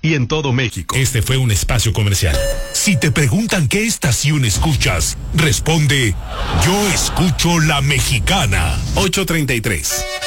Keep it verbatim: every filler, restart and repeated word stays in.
y en todo México. Este fue un espacio comercial. Si te preguntan qué estación escuchas, responde, yo escucho La Mexicana. ocho treinta y tres.